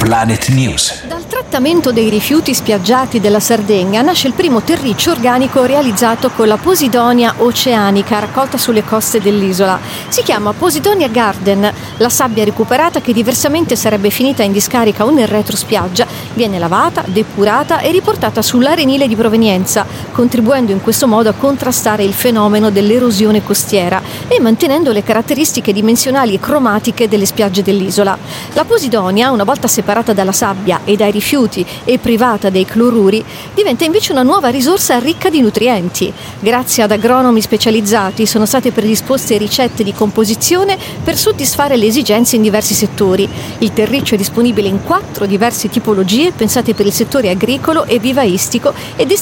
Planet News. Dal trattamento dei rifiuti spiaggiati della Sardegna nasce il primo terriccio organico realizzato con la Posidonia oceanica raccolta sulle coste dell'isola. Si chiama Posidonia Garden. La sabbia recuperata, che diversamente sarebbe finita in discarica o nel retrospiaggia, viene lavata, depurata e riportata sull'arenile di provenienza, contribuendo in questo modo a contrastare il fenomeno dell'erosione costiera e mantenendo le caratteristiche dimensionali e cromatiche delle spiagge dell'isola. La Posidonia, una volta separata dalla sabbia e dai rifiuti e privata dei cloruri, diventa invece una nuova risorsa ricca di nutrienti. Grazie ad agronomi specializzati sono state predisposte ricette di composizione per soddisfare le esigenze in diversi settori. Il terriccio è disponibile in 4 diverse tipologie pensate per il settore agricolo e vivaistico e